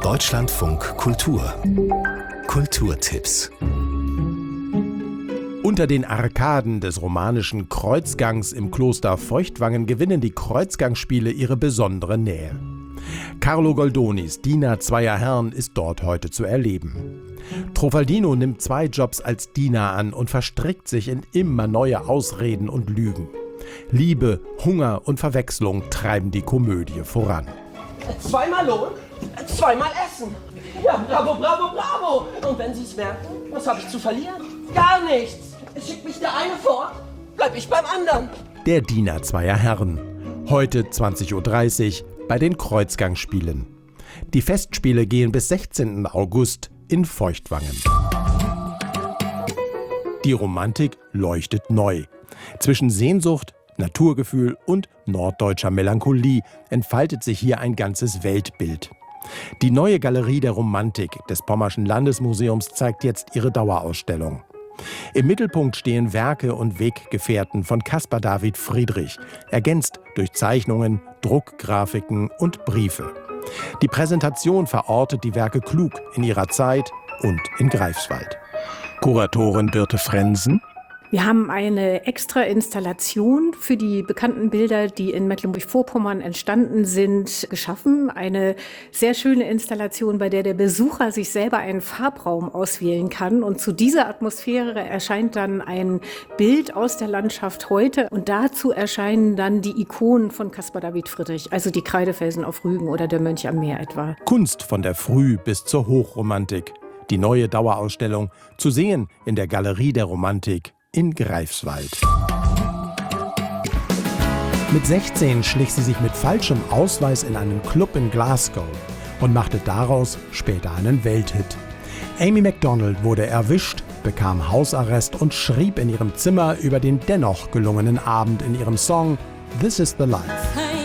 Deutschlandfunk Kultur. Kulturtipps. Unter den Arkaden des romanischen Kreuzgangs im Kloster Feuchtwangen gewinnen die Kreuzgangspiele ihre besondere Nähe. Carlo Goldonis Diener zweier Herren ist dort heute zu erleben. Trofaldino nimmt 2 Jobs als Diener an und verstrickt sich in immer neue Ausreden und Lügen. Liebe, Hunger und Verwechslung treiben die Komödie voran. 2-mal Lohn, 2-mal Essen. Ja, bravo, bravo, bravo. Und wenn Sie es merken, was habe ich zu verlieren? Gar nichts. Schickt mich der eine fort, bleib ich beim anderen. Der Diener zweier Herren. Heute 20:30 Uhr bei den Kreuzgangspielen. Die Festspiele gehen bis 16. August in Feuchtwangen. Die Romantik leuchtet neu. Zwischen Sehnsucht, Naturgefühl und norddeutscher Melancholie entfaltet sich hier ein ganzes Weltbild. Die neue Galerie der Romantik des Pommerschen Landesmuseums zeigt jetzt ihre Dauerausstellung. Im Mittelpunkt stehen Werke und Weggefährten von Caspar David Friedrich, ergänzt durch Zeichnungen, Druckgrafiken und Briefe. Die Präsentation verortet die Werke klug in ihrer Zeit und in Greifswald. Kuratorin Birte Frensen. Wir haben eine extra Installation für die bekannten Bilder, die in Mecklenburg-Vorpommern entstanden sind, geschaffen. Eine sehr schöne Installation, bei der der Besucher sich selber einen Farbraum auswählen kann. Und zu dieser Atmosphäre erscheint dann ein Bild aus der Landschaft heute. Und dazu erscheinen dann die Ikonen von Caspar David Friedrich, also die Kreidefelsen auf Rügen oder der Mönch am Meer etwa. Kunst von der Früh- bis zur Hochromantik. Die neue Dauerausstellung zu sehen in der Galerie der Romantik in Greifswald. Mit 16 schlich sie sich mit falschem Ausweis in einen Club in Glasgow und machte daraus später einen Welthit. Amy Macdonald wurde erwischt, bekam Hausarrest und schrieb in ihrem Zimmer über den dennoch gelungenen Abend in ihrem Song This is the Life.